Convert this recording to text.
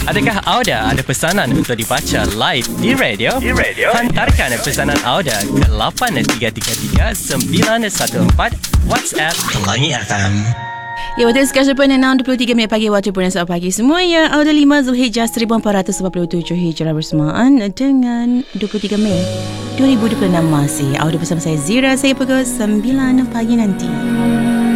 Adakah Auda ada pesanan untuk dibaca live di radio? Hantarkan pesanan Auda ke 8333 914 WhatsApp Pelangi FM. Ya, waktu sekarang 6.23 minit pagi waktu Purna Sabah pagi semuanya. Auda 5 Zulhijjah 1447 Hijrah bersamaan dengan 23 Mei 2026 masih. Auda bersama saya Zira, saya pukul 9 pagi nanti.